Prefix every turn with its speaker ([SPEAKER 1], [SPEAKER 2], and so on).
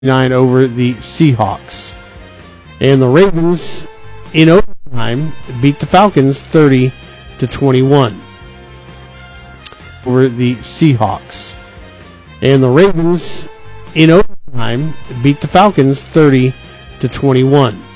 [SPEAKER 1] 9 over the Seahawks. And the Ravens, in overtime, beat the Falcons 30-21 over the Seahawks. And the Ravens, in overtime, beat the Falcons 30-21.